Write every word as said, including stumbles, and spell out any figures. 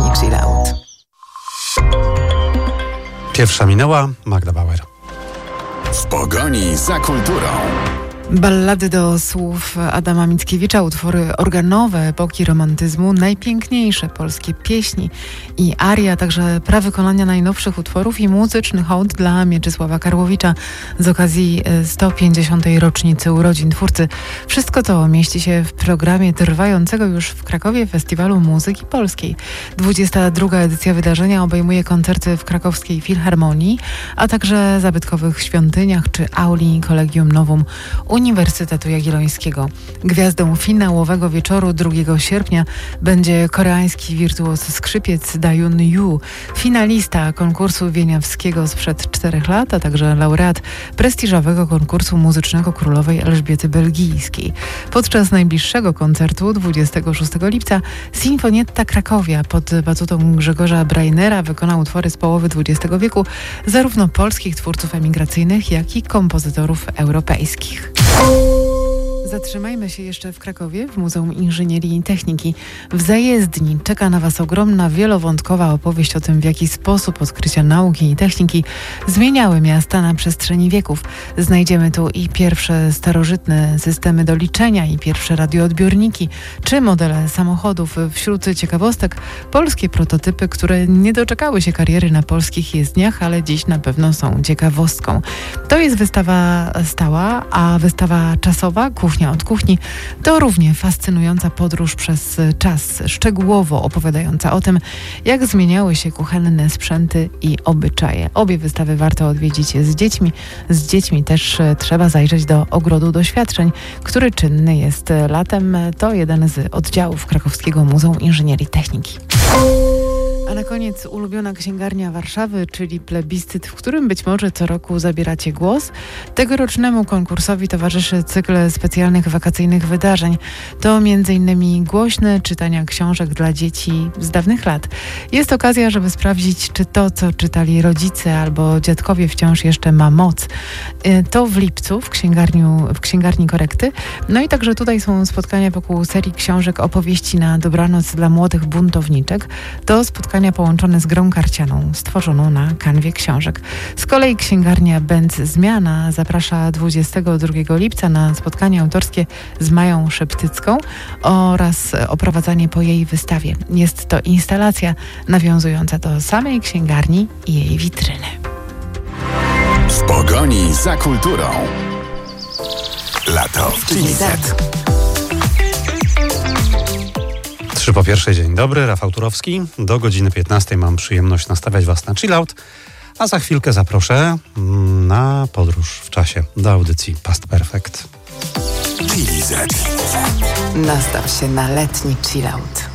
letni chillout. Pierwsza minęła, Magda Bauer. W pogoni za kulturą. Ballady do słów Adama Mickiewicza, utwory organowe epoki romantyzmu, najpiękniejsze polskie pieśni i aria, także prawykonania najnowszych utworów i muzyczny hołd dla Mieczysława Karłowicza z okazji sto pięćdziesiątej rocznicy urodzin twórcy. Wszystko to mieści się w programie trwającego już w Krakowie Festiwalu Muzyki Polskiej. dwudziesta druga edycja wydarzenia obejmuje koncerty w krakowskiej Filharmonii, a także zabytkowych świątyniach czy auli Collegium Novum Uniwersytetu Jagiellońskiego. Gwiazdą finałowego wieczoru drugiego sierpnia będzie koreański wirtuoz skrzypiec Dayun Yu, finalista konkursu wieniawskiego sprzed czterech lat, a także laureat prestiżowego konkursu muzycznego Królowej Elżbiety Belgijskiej. Podczas najbliższego koncertu dwudziestego szóstego lipca Sinfonietta Krakowia pod batutą Grzegorza Brainera wykona utwory z połowy dwudziestego wieku zarówno polskich twórców emigracyjnych, jak i kompozytorów europejskich. Zatrzymajmy się jeszcze w Krakowie, w Muzeum Inżynierii i Techniki. W zajezdni czeka na Was ogromna, wielowątkowa opowieść o tym, w jaki sposób odkrycia nauki i techniki zmieniały miasta na przestrzeni wieków. Znajdziemy tu i pierwsze starożytne systemy do liczenia, i pierwsze radioodbiorniki, czy modele samochodów. Wśród ciekawostek polskie prototypy, które nie doczekały się kariery na polskich jezdniach, ale dziś na pewno są ciekawostką. To jest wystawa stała, a wystawa czasowa, kuchnia od kuchni, to równie fascynująca podróż przez czas, szczegółowo opowiadająca o tym, jak zmieniały się kuchenne sprzęty i obyczaje. Obie wystawy warto odwiedzić z dziećmi. Z dziećmi też trzeba zajrzeć do Ogrodu Doświadczeń, który czynny jest latem. To jeden z oddziałów Krakowskiego Muzeum Inżynierii i Techniki. A na koniec ulubiona księgarnia Warszawy, czyli plebiscyt, w którym być może co roku zabieracie głos. Tegorocznemu konkursowi towarzyszy cykl specjalnych wakacyjnych wydarzeń. To między innymi głośne czytania książek dla dzieci z dawnych lat. Jest okazja, żeby sprawdzić, czy to, co czytali rodzice albo dziadkowie, wciąż jeszcze ma moc. To w lipcu w, księgarniu, w księgarni Korekty. No i także tutaj są spotkania wokół serii książek Opowieści na dobranoc dla młodych buntowniczek. To spotkania połączone z grą karcianą, stworzoną na kanwie książek. Z kolei księgarnia Benz Zmiana zaprasza dwudziestego drugiego lipca na spotkanie autorskie z Mają Szeptycką oraz oprowadzanie po jej wystawie. Jest to instalacja nawiązująca do samej księgarni i jej witryny. W pogoni za kulturą. Lato w Chili Z. Trzy po pierwszej, dzień dobry, Rafał Turowski. Do godziny piętnastej mam przyjemność nastawiać Was na chillout, a za chwilkę zaproszę na podróż w czasie do audycji Past Perfect. Chili Z. Nastaw się na letni chillout.